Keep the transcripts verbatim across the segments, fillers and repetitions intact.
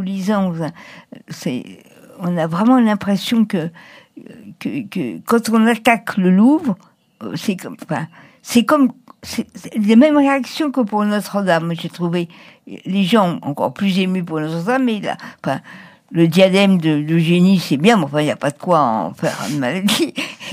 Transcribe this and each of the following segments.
lisant, c'est, on a vraiment l'impression que, que, que quand on attaque le Louvre, c'est comme, enfin, c'est comme, c'est, c'est les mêmes réactions que pour Notre-Dame. J'ai trouvé les gens encore plus émus pour Notre-Dame, mais là, enfin, le diadème de d'Eugénie, c'est bien, mais enfin, il n'y a pas de quoi en faire une maladie.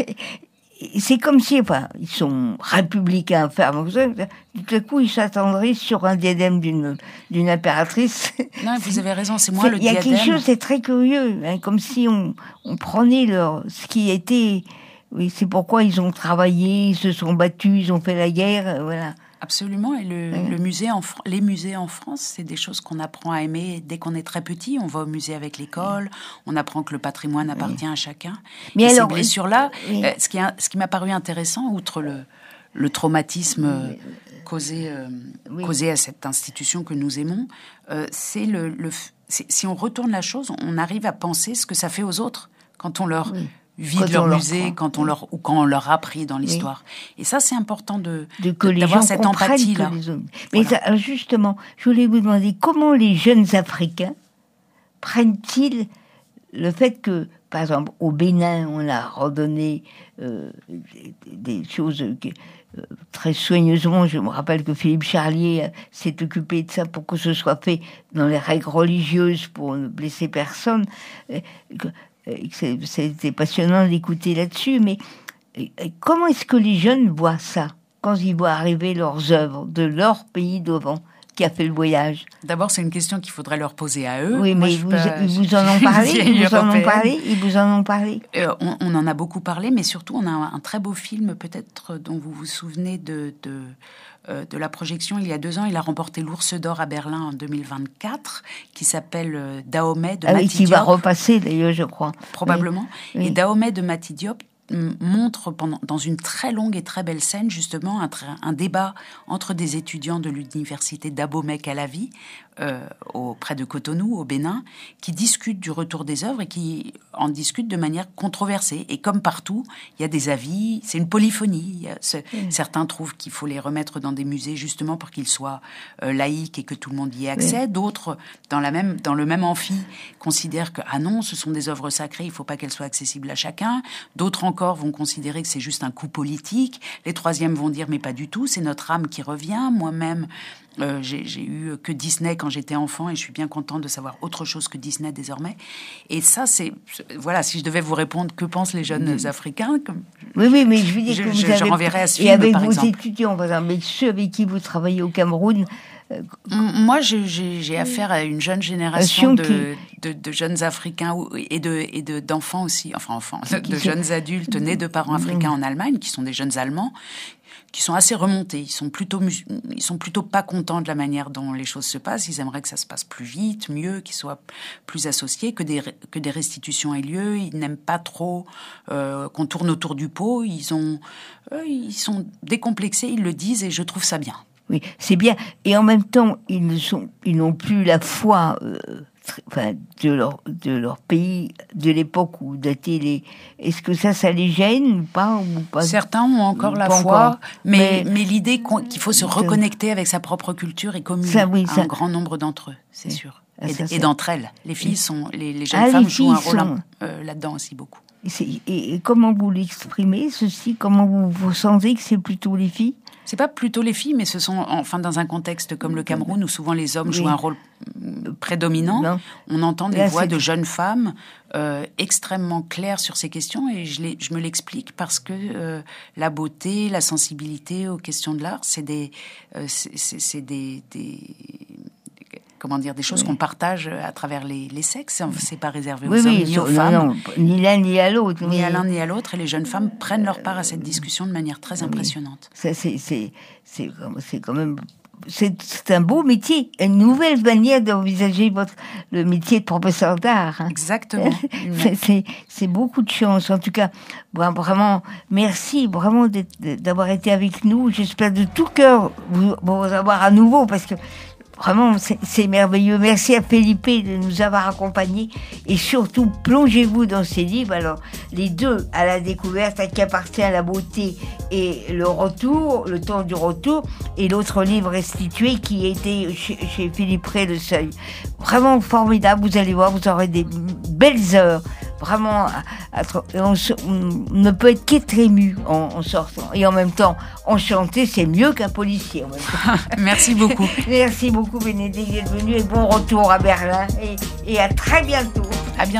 C'est comme si, enfin, ils sont républicains fermes, tout à coup, ils s'attendrissent sur un diadème d'une, d'une impératrice. Non, vous avez raison, c'est moi le diadème. Il y a quelque chose, c'est très curieux, hein, comme si on, on prenait leur, ce qui était, oui, c'est pourquoi ils ont travaillé, ils se sont battus, ils ont fait la guerre, voilà. Absolument, et le, oui. le musée en, les musées en France, c'est des choses qu'on apprend à aimer dès qu'on est très petit. On va au musée avec l'école, oui. on apprend que le patrimoine appartient oui. à chacun. Mais et alors, ces blessures-là, oui. euh, ce qui, a, ce qui m'a paru intéressant, outre le, le traumatisme oui. causé, euh, oui. causé à cette institution que nous aimons, euh, c'est le, le c'est, si on retourne la chose, on arrive à penser ce que ça fait aux autres quand on leur... Oui. vide leur musée, leur quand on oui. leur ou quand on leur a appris dans l'histoire. Oui. Et ça, c'est important de, de que de d'avoir cette empathie-là. Mais voilà. ça, justement, je voulais vous demander comment les jeunes Africains prennent-ils le fait que, par exemple, au Bénin, on a redonné euh, des, des choses qui, euh, très soigneusement. Je me rappelle que Philippe Charlier euh, s'est occupé de ça pour que ce soit fait dans les règles religieuses pour ne blesser personne. Euh, que, C'est, c'était passionnant d'écouter là-dessus, mais comment est-ce que les jeunes voient ça quand ils voient arriver leurs œuvres de leur pays d'avant qui a fait le voyage? D'abord, c'est une question qu'il faudrait leur poser à eux. Oui, mais ils vous, pas, ils vous en ont parlé, ils vous en ont parlé, ils vous en ont parlé. Euh, on, on en a beaucoup parlé, mais surtout, on a un, un très beau film, peut-être, dont vous vous souvenez de... de de la projection il y a deux ans. Il a remporté l'Ours d'Or à Berlin en deux mille vingt-quatre, qui s'appelle Dahomey de ah Mati oui, qui Diop. va repasser d'ailleurs, je crois. Probablement. Oui. Oui. Et Dahomey de Mati Diop montre pendant, dans une très longue et très belle scène, justement, un, un débat entre des étudiants de l'université d'Abomey-Calavi, euh, auprès de Cotonou, au Bénin, qui discutent du retour des œuvres et qui en discutent de manière controversée. Et comme partout, il y a des avis, c'est une polyphonie. Ce, mmh. Certains trouvent qu'il faut les remettre dans des musées, justement, pour qu'ils soient euh, laïques et que tout le monde y ait accès. Mmh. D'autres, dans, la même, dans le même amphi, considèrent que, ah non, ce sont des œuvres sacrées, il ne faut pas qu'elles soient accessibles à chacun. D'autres encore vont considérer que c'est juste un coup politique. Les troisièmes vont dire, mais pas du tout, c'est notre âme qui revient. Moi-même, euh, j'ai, j'ai eu que Disney quand j'étais enfant et je suis bien contente de savoir autre chose que Disney désormais. Et ça, c'est... Voilà, si je devais vous répondre, que pensent les jeunes oui. Africains comme, Oui, oui, mais je veux dire je, que vous je, avez... je renverrai à ce et film, avec par vos exemple. étudiants, par exemple, avec ceux avec qui vous travaillez au Cameroun... Euh, Moi, j'ai, j'ai, j'ai affaire à une jeune génération de, de, de jeunes Africains et, de, et de, d'enfants aussi, enfin enfants, de, de jeunes adultes nés de parents africains en Allemagne, qui sont des jeunes Allemands, qui sont assez remontés. Ils sont plutôt, ils sont plutôt pas contents de la manière dont les choses se passent. Ils aimeraient que ça se passe plus vite, mieux, qu'ils soient plus associés, que des, que des restitutions aient lieu. Ils n'aiment pas trop euh, qu'on tourne autour du pot. Ils ont, euh, ils sont décomplexés, ils le disent, et je trouve ça bien. Oui, c'est bien. Et en même temps, ils ne sont, ils n'ont plus la foi, euh, enfin, de leur, de leur pays, de l'époque où dataient les. Est-ce que ça, ça les gêne ou pas, ou pas? Certains ont encore la foi, encore. Mais, mais mais l'idée qu'il faut se reconnecter avec sa propre culture est commune ça, oui, à ça. un grand nombre d'entre eux, c'est oui. sûr. Et, ça, et d'entre elles, les filles sont, les, les jeunes ah, femmes les jouent un rôle sont... euh, là-dedans aussi beaucoup. Et, et, et comment vous l'exprimez ceci? Comment vous, vous sentez que c'est plutôt les filles? C'est pas plutôt les filles, mais ce sont, enfin, dans un contexte comme le Cameroun, où souvent les hommes oui. jouent un rôle prédominant, non. on entend des Là, voix c'est... de jeunes femmes euh, extrêmement claires sur ces questions, et je, les, je me l'explique parce que euh, la beauté, la sensibilité aux questions de l'art, c'est des, euh, c'est, c'est, c'est des, des comment dire, des choses oui. qu'on partage à travers les, les sexes. C'est pas réservé aux oui, hommes oui, ni sur, aux femmes. Non, non, ni l'un ni à l'autre. Ni oui. à l'un ni à l'autre. Et les jeunes femmes prennent leur part à cette discussion de manière très oui. impressionnante. Ça, c'est, c'est, c'est, c'est quand même... C'est, c'est un beau métier, une nouvelle manière d'envisager votre, le métier de professeur d'art. Hein. Exactement. c'est, c'est, c'est beaucoup de chance. En tout cas, vraiment, merci vraiment d'avoir été avec nous. J'espère de tout cœur vous, vous avoir à nouveau, parce que Vraiment, c'est, c'est merveilleux. Merci à Felipe de nous avoir accompagnés. Et surtout, plongez-vous dans ces livres. Alors, les deux, À la découverte, à qui appartient la beauté et le retour, le temps du retour. Et l'autre livre, Restitué, qui était chez, chez Philippe Ray, Le Seuil. Vraiment formidable. Vous allez voir, vous aurez des belles heures. Vraiment, à, à, on, se, on ne peut être qu'être ému en, en sortant. Et en même temps, enchanté, c'est mieux qu'un policier. En même temps. Merci beaucoup. Merci beaucoup, Bénédicte, d'être venue et bon retour à Berlin. Et, et à très bientôt.